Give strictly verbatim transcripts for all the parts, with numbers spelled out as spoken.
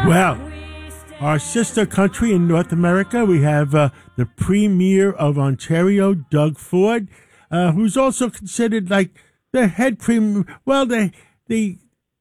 Well, our sister country in North America, we have uh, the Premier of Ontario, Doug Ford, uh, who's also considered like the head premier, well, the the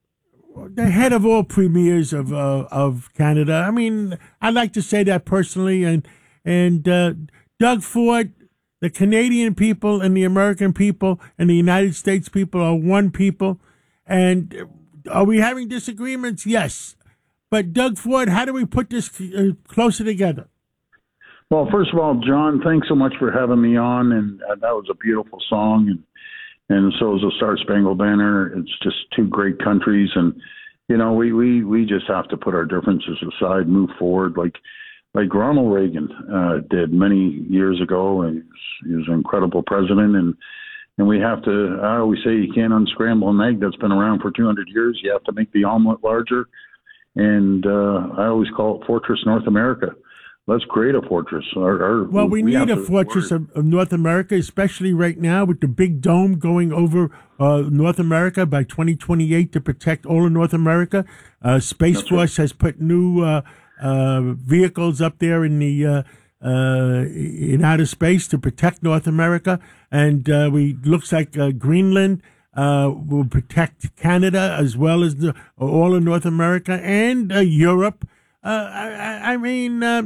the head of all premiers of uh, of Canada. I mean, I like to say that personally, and and uh, Doug Ford, the Canadian people and the American people and the United States people are one people. And are we having disagreements? Yes. But Doug Ford, how do we put this uh, closer together? Well, first of all, John, thanks so much for having me on. And uh, that was a beautiful song. And, and so is the Star Spangled Banner. It's just two great countries. And, you know, we, we, we just have to put our differences aside, move forward like like Ronald Reagan uh, did many years ago. And he was, he was an incredible president. And, and we have to, I always say you can't unscramble an egg that's been around for two hundred years. You have to make the omelet larger. And uh, I always call it Fortress North America. Let's create a fortress. Our, our, well, we, we need a fortress of, of North America, especially right now with the big dome going over uh, North America by twenty twenty-eight to protect all of North America. Uh, Space That's Force right. has put new uh, uh, vehicles up there in the uh, uh, in outer space to protect North America, and uh, we looks like uh, Greenland. Uh, will protect Canada as well as the, all of North America and uh, Europe. Uh, I, I mean, uh,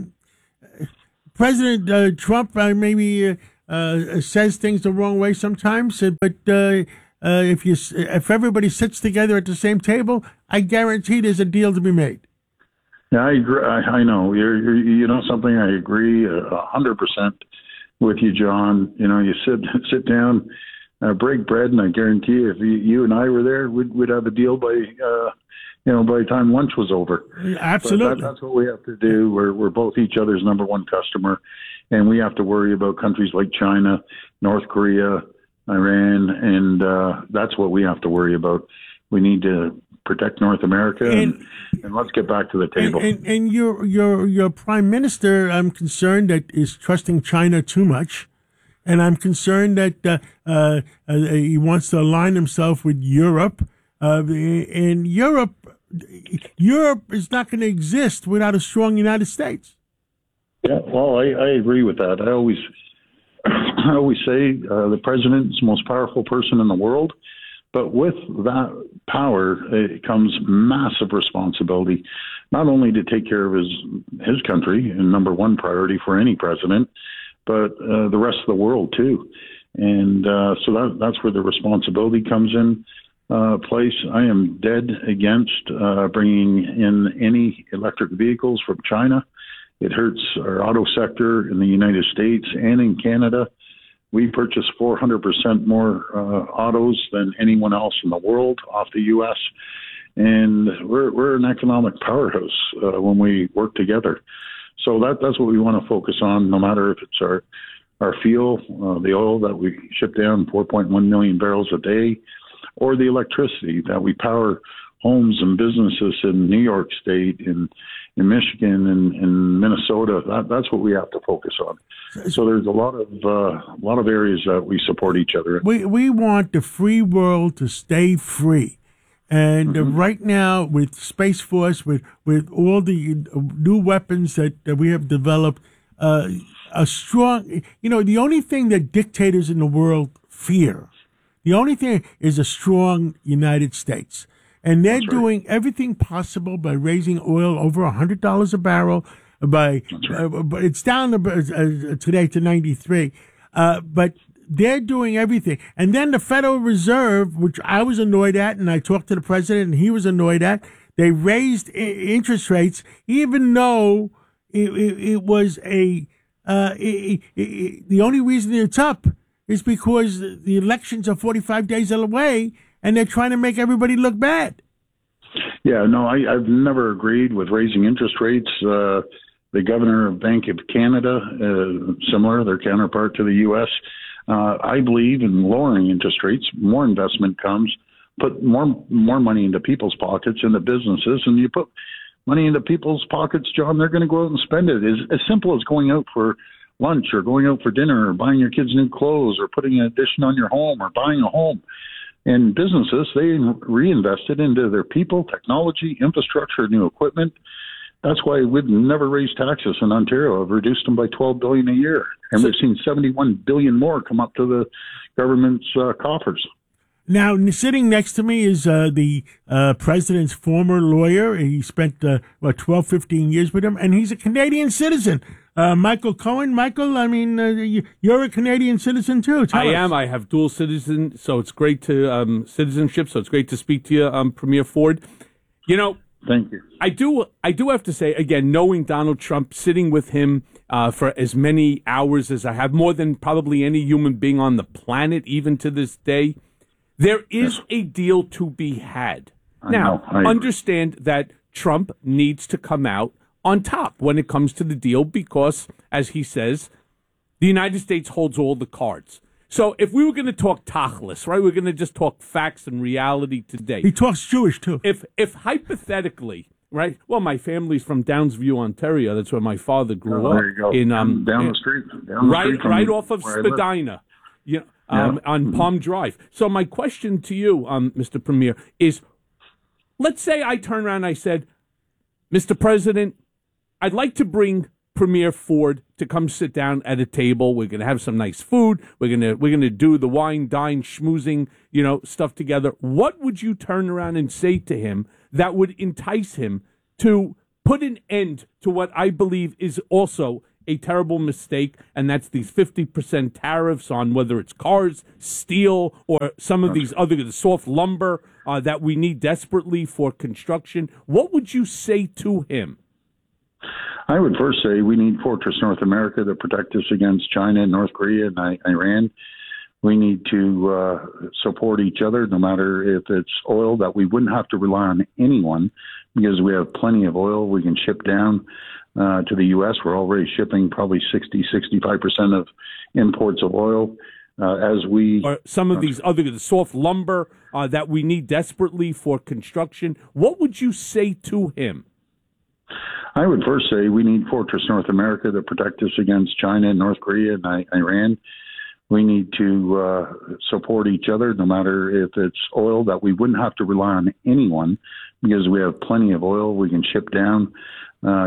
President uh, Trump uh, maybe uh, uh, says things the wrong way sometimes, but uh, uh, if you if everybody sits together at the same table, I guarantee there's a deal to be made. Yeah, I agree. I, I know. You're, you're, you know something. I agree a hundred percent with you, John. You know, you sit sit down. Uh, break bread, and I guarantee you, if you, you and I were there, we'd, we'd have a deal by, uh, you know, by the time lunch was over. Absolutely, that, that's what we have to do. We're we're both each other's number one customer, and we have to worry about countries like China, North Korea, Iran, and uh, that's what we have to worry about. We need to protect North America, and, and, and let's get back to the table. And, and, and your your your prime minister, I'm concerned that is trusting China too much. And I'm concerned that uh, uh, uh, he wants to align himself with Europe. Uh, and Europe, Europe is not going to exist without a strong United States. Yeah, well, I, I agree with that. I always, I always say uh, the president is the most powerful person in the world. But with that power, it comes massive responsibility, not only to take care of his his country, and number one priority for any president, but uh, the rest of the world too. And uh, so that, that's where the responsibility comes in uh, place. I am dead against uh, bringing in any electric vehicles from China. It hurts our auto sector in the United States and in Canada. We purchase four hundred percent more uh, autos than anyone else in the world off the U S, and we're, we're an economic powerhouse uh, when we work together. So that that's what we want to focus on, no matter if it's our our fuel, uh, the oil that we ship down four point one million barrels a day, or the electricity that we power homes and businesses in New York State, in in Michigan, and in, in Minnesota. That, that's what we have to focus on. So there's a lot of uh, a lot of areas that we support each other in. We we want the free world to stay free. And uh, Mm-hmm. right now, with Space Force, with, with all the new weapons that, that we have developed, uh, a strong, you know, the only thing that dictators in the world fear, the only thing is a strong United States. And they're That's right. doing everything possible by raising oil over one hundred dollars a barrel. By That's right. uh, but it's down to, uh, today to ninety-three. Uh, but they're doing everything. And then the Federal Reserve, which I was annoyed at, and I talked to the president, and he was annoyed at, they raised I- interest rates, even though it, it, it was a, uh, it, it, it, the only reason it's up is because the elections are forty-five days away, and they're trying to make everybody look bad. Yeah, no, I, I've never agreed with raising interest rates. Uh, the governor of Bank of Canada, uh, similar, their counterpart to the U S, Uh, I believe in lowering interest rates. More investment comes, put more more money into people's pockets, into businesses, and you put money into people's pockets, John, they're going to go out and spend it. As, as simple as going out for lunch or going out for dinner or buying your kids new clothes or putting an addition on your home or buying a home. And businesses, they reinvested into their people, technology, infrastructure, new equipment. That's why we've never raised taxes in Ontario. I've reduced them by twelve billion dollars a year, and we've seen seventy-one billion dollars more come up to the government's uh, coffers. Now, sitting next to me is uh, the uh, president's former lawyer. He spent, uh, what, twelve, fifteen years with him, and he's a Canadian citizen. Uh, Michael Cohen. Michael, I mean, uh, you, you're a Canadian citizen, too. Tell I us. am. I have dual citizen, so it's great to um, citizenship, so it's great to speak to you, um, Premier Ford. You know, Thank you. I do I do have to say, again, knowing Donald Trump, sitting with him uh, for as many hours as I have, more than probably any human being on the planet, even to this day, there is a deal to be had. I Now, know. I understand that Trump needs to come out on top when it comes to the deal because, as he says, the United States holds all the cards. So if we were going to talk tachlis, right, we're going to just talk facts and reality today. He talks Jewish, too. If if hypothetically, right, well, my family's from Downsview, Ontario. That's where my father grew Oh, up. there you go. In, um, down in- the street. Down the right, street from right off of where I live. Spadina, you know, um, Yeah. on Palm Drive. So my question to you, um, Mister Premier, is let's say I turn around and I said, Mister President, I'd like to bring Premier Ford to come sit down at a table. We're going to have some nice food. We're going to we're going to do the wine, dine, schmoozing, you know, stuff together. What would you turn around and say to him that would entice him to put an end to what I believe is also a terrible mistake, and that's these fifty percent tariffs on whether it's cars, steel, or some of these other the soft lumber uh, that we need desperately for construction? What would you say to him? I would first say we need Fortress North America to protect us against China and North Korea and I- Iran. We need to uh, support each other, no matter if it's oil, that we wouldn't have to rely on anyone because we have plenty of oil we can ship down uh, to the U S. We're already shipping probably sixty, sixty-five percent of imports of oil. Uh, as we Or some of these other the soft lumber uh, that we need desperately for construction. What would you say to him? I would first say we need Fortress North America to protect us against China and North Korea and I- Iran. We need to uh, support each other, no matter if it's oil, that we wouldn't have to rely on anyone because we have plenty of oil we can ship down uh,